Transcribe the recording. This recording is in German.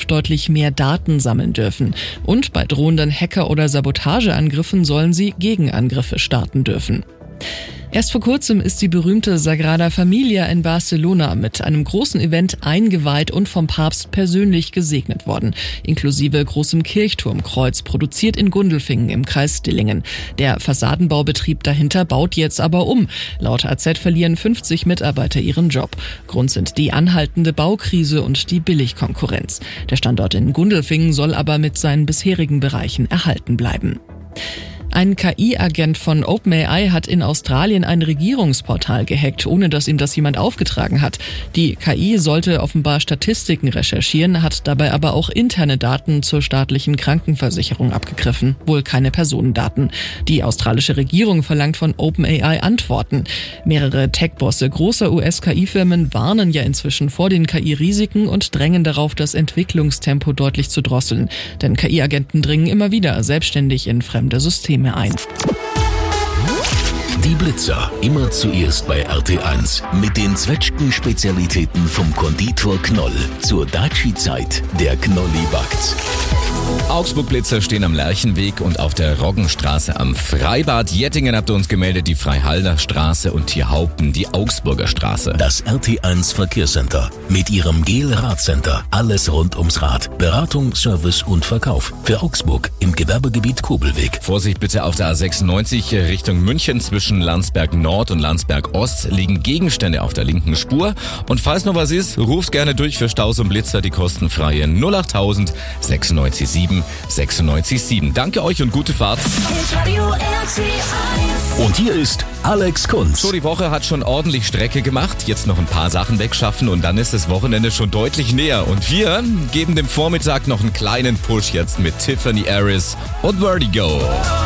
Zukunft deutlich mehr Daten sammeln dürfen. Und bei drohenden Hacker- oder Sabotageangriffen sollen sie Gegenangriffe starten dürfen. Erst vor kurzem ist die berühmte Sagrada Familia in Barcelona mit einem großen Event eingeweiht und vom Papst persönlich gesegnet worden, inklusive großem Kirchturmkreuz, produziert in Gundelfingen im Kreis Dillingen. Der Fassadenbaubetrieb dahinter baut jetzt aber um. Laut AZ verlieren 50 Mitarbeiter ihren Job. Grund sind die anhaltende Baukrise und die Billigkonkurrenz. Der Standort in Gundelfingen soll aber mit seinen bisherigen Bereichen erhalten bleiben. Ein KI-Agent von OpenAI hat in Australien ein Regierungsportal gehackt, ohne dass ihm das jemand aufgetragen hat. Die KI sollte offenbar Statistiken recherchieren, hat dabei aber auch interne Daten zur staatlichen Krankenversicherung abgegriffen, wohl keine Personendaten. Die australische Regierung verlangt von OpenAI Antworten. Mehrere Tech-Bosse großer US-KI-Firmen warnen ja inzwischen vor den KI-Risiken und drängen darauf, das Entwicklungstempo deutlich zu drosseln. Denn KI-Agenten dringen immer wieder selbstständig in fremde Systeme ein. Die Blitzer, immer zuerst bei RT1 mit den Zwetschgen-Spezialitäten vom Konditor Knoll. Zur Daci-Zeit, der Knolli backt. Augsburg-Blitzer stehen am Lerchenweg und auf der Roggenstraße am Freibad. Jettingen habt ihr uns gemeldet, die Freihalder Straße und Tierhaupten die Augsburger Straße. Das RT1 Verkehrscenter mit ihrem GEL-Radcenter. Alles rund ums Rad. Beratung, Service und Verkauf. Für Augsburg im Gewerbegebiet Kobelweg. Vorsicht bitte auf der A96 Richtung München. Zwischen Landsberg Nord und Landsberg Ost liegen Gegenstände auf der linken Spur. Und falls noch was ist, ruft gerne durch für Staus und Blitzer die kostenfreie 08000 96 7 96 7. Danke euch und gute Fahrt. Und hier ist Alex Kunz. So, die Woche hat schon ordentlich Strecke gemacht. Jetzt noch ein paar Sachen wegschaffen und dann ist das Wochenende schon deutlich näher. Und wir geben dem Vormittag noch einen kleinen Push jetzt mit Tiffany Harris und Vertigo.